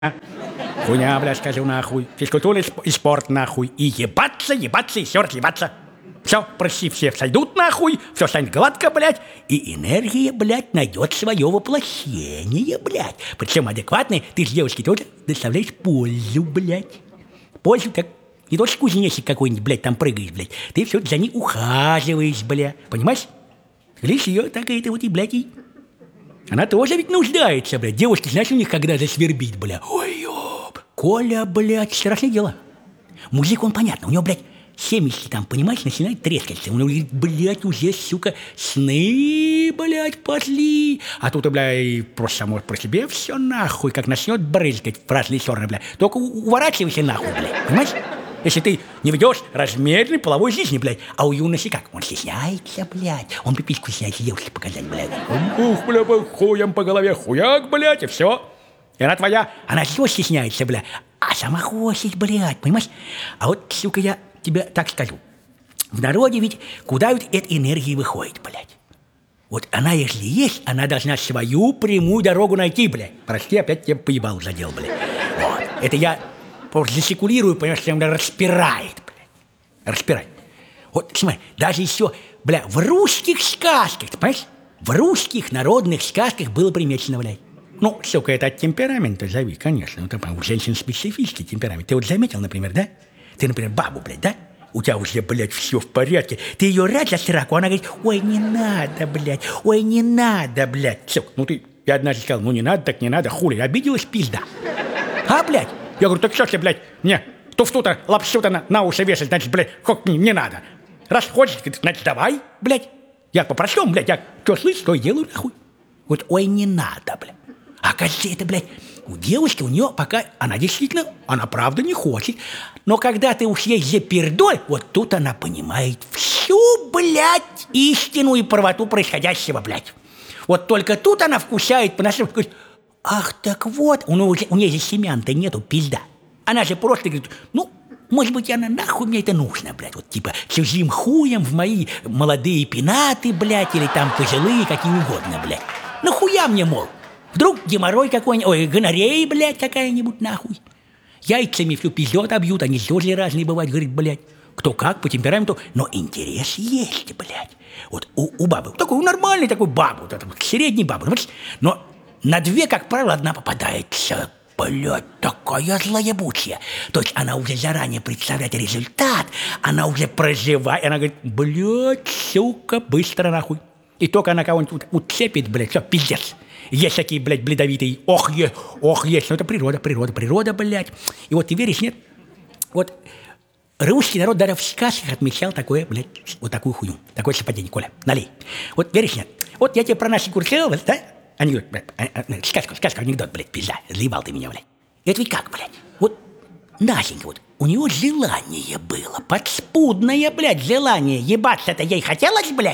Хуйня, блядь, скажу нахуй. Физкультура и спорт нахуй. И ебаться, ебаться, еще раз ебаться. Все, прости, все сойдут нахуй, все станет гладко, блядь, и энергия, блядь, найдет свое воплощение, блядь. Причем адекватное, ты с девушки тоже доставляешь пользу, блядь. Пользу, как не то, что кузнечик какой-нибудь, блядь, там прыгаешь, блядь. Ты все за ней ухаживаешь, блядь. Понимаешь? Лишь ее так это вот и, блядь, и... Она тоже ведь нуждается, блядь. Девушки, знаешь, у них когда засвербит, блядь. Ой, ёб. Коля, блядь, страшное дело. Мужик, он понятно, у него, блядь, семечки там, понимаешь, начинает трескаться. Он говорит, блядь, уже, сука, сны, блядь, пошли. А тут, блядь, просто само про себе все нахуй, как начнет брызгать в разные стороны, блядь. Только уворачивайся нахуй, блядь, понимаешь? Если ты не ведешь размеренной половой жизни, блядь. А у юности как? Он стесняется, блядь. Он пипиську стесняется девушке показать, блядь. Ух, бля, хуем по голове, хуяк, блядь, и все. И она твоя, она все стесняется, блядь. А сама хочет, блядь, понимаешь? А вот, сука, я тебе так скажу. В народе ведь куда ведь эта энергия выходит, блядь? Вот она, если есть, она должна свою прямую дорогу найти, блядь. Прости, опять тебя поебал задел, блядь. Вот. Это я просто засекулирую, понимаешь, что она распирает, блядь. Распирает. Вот, смотри, даже еще, бля, в русских сказках, ты понимаешь? В русских народных сказках было примечено, блядь. Ну, сука, это от темперамента зови, конечно. Ну, у женщин специфический темперамент. Ты вот заметил, например, да? Ты, например, бабу, блядь, да? У тебя уже, блядь, все в порядке. Ты ее рад за сраку, она говорит, ой, не надо, блядь, ой, не надо, блядь. Все, ну ты, я однажды сказал, ну не надо, так не надо, хули, обиделась, пизда. А, блядь? Я говорю, так что ты, блядь, мне туфту-то, лапшу-то на уши вешать, значит, блядь, хоть не надо. Раз хочешь, значит, давай, блядь. Я по-простому, блядь, я что слышу, то и делаю, нахуй. Вот, ой, не надо, блядь. А кажется, это, блядь, у девушки, у нее пока, она действительно, она правда не хочет. Но когда ты уж ей запердоль, вот тут она понимает всю, блядь, истину и правоту происходящего, блядь. Вот только тут она вкушает по-нашему, говорит, ах, так вот, у нее же семян-то нету, пизда. Она же просто говорит, ну, может быть, она нахуй мне это нужно, блядь, вот типа чужим хуем в мои молодые пенаты, блядь, или там пожилые, какие угодно, блядь. Нахуя мне, мол? Вдруг геморрой какой-нибудь, ой, гонорея, блядь, какая-нибудь, нахуй. Яйцами всю пиздет обьют, они тоже разные бывают, говорит, блядь. Кто как, по темпераменту, но интерес есть, блядь. Вот у бабы, такой нормальный такой бабы, вот, средний бабы, но на две, как правило, одна попадается, блядь, такая злоебучая. То есть она уже заранее представляет результат, она уже проживает, она говорит, блядь, сука, быстро нахуй. И только она кого-нибудь уцепит, блядь, все, пиздец. Есть такие, блядь, бледовитые, ох, есть, ну это природа, блядь. И вот ты веришь, нет? Вот русский народ даже в сказках отмечал такое, блядь, вот такую хуйню, такое совпадение, Коля, налей. Вот веришь, нет? Вот я тебе про наши курсировал, да? Анекдот, блядь, сказку, анекдот, блядь, пизда, заебал ты меня, блядь. Это ведь как, блядь? Вот Настенька, вот, у него желание было, подспудное, блядь, желание, ебаться-то ей хотелось, блядь?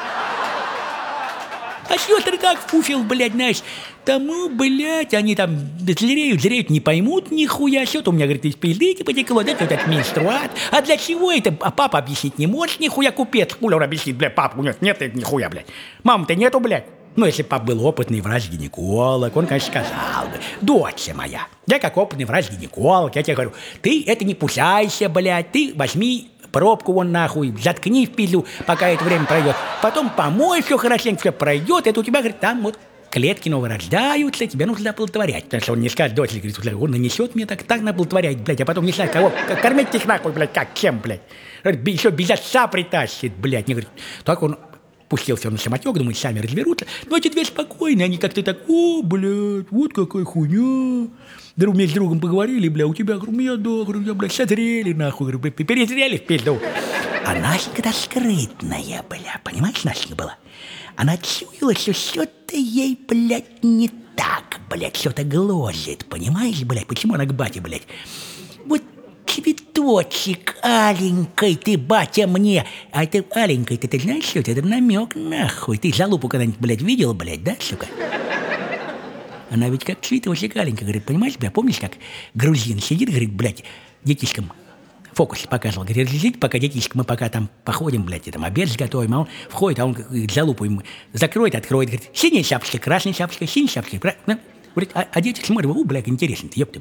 А сестры как вкусил, блядь, знаешь, тому, блядь, они там зреют, не поймут нихуя, что-то у меня, говорит, из пизды потекло, да, этот менструат. А для чего это? А папа объяснить не может, нихуя, купец, хуля он объяснит, блядь, папа, у него нет нихуя, блядь. Мамы-то нету, блядь. Ну, если бы папа был опытный врач-гинеколог, он, конечно, сказал бы, дочь моя, я как опытный врач-гинеколог, я тебе говорю, ты это не пусайся, блядь, ты возьми пробку вон нахуй, заткни в пизду, пока это время пройдет. Потом помой все хорошенько, все пройдет. Это у тебя, говорит, там вот клетки новые рождаются, тебе нужно оплодотворять. Потому что он не скажет дочери, говорит, он нанесет мне так оплодотворять, блядь, а потом не знаю, кого, кормить их нахуй, блядь, как, чем, блядь. Еще без отца притащит, блядь. Не говорит, так он пустился на самотек, думает, сами разберутся. Но эти две спокойные, они как-то так, о, блядь, вот какая хуйня. Друг мне с другом поговорили, бля, у тебя, говорю, я, да, говорю, я, бля, созрели, нахуй, говорю, перезрели в пизду. А Настя-то скрытная, бля, понимаешь, Настя была? Она чуяла, что что-то ей, блядь, не так, блядь, что-то гложет, понимаешь, блядь, почему она к бате, блядь? Вот цветочек аленькой ты, батя, мне. А ты аленькой-то, ты знаешь, что это намек, нахуй. Ты залупу когда-нибудь, блядь, видел, блядь, да, сука? Она ведь как цветочек аленькая, говорит, понимаешь, бля, помнишь, как грузин сидит, говорит, блядь, детишкам фокус показывал, говорит, сидите, пока детишки, мы пока там походим, блядь, и там обед сготовим, а он входит, а он за лупу ему закроет, откроет, говорит, синяя шапочка, красная шапочка, синяя шапочка, Говорит, а дети, смотри, блядь, интересно, ёпта.